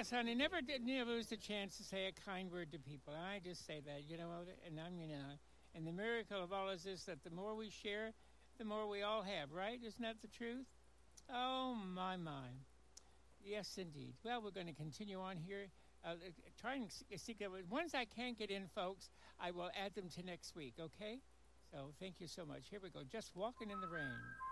Yes, honey, never did never lose the chance to say a kind word to people. And I just say that, and I mean, and the miracle of all is this that the more we share, the more we all have, right? Isn't that the truth? Oh, my. Yes, indeed. Well, we're going to continue on here. Trying to see, once I can't get in, folks, I will add them to next week, okay? So thank you so much. Here we go. Just walking in the rain.